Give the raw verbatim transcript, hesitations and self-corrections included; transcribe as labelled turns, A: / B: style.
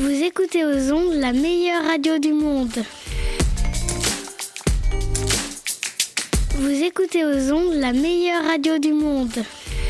A: Vous écoutez aux ondes la meilleure radio du monde. Vous écoutez aux ondes la meilleure radio du monde.